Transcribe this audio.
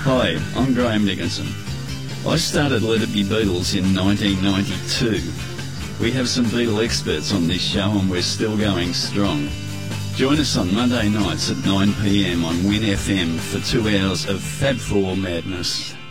Hi, I'm Graham Dickinson. I started Let It Be Beatles in 1992. We have some Beatle experts on this show and we're still going strong. Join us on Monday nights at 9 p.m. on Win FM for 2 hours of Fab 4 madness.